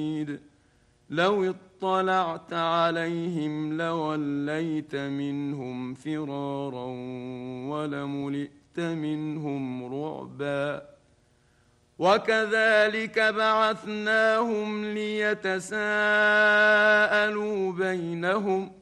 لو اطلعت عليهم لوليت منهم فرارا ولملئت منهم رعبا وكذلك بعثناهم ليتساءلوا بينهم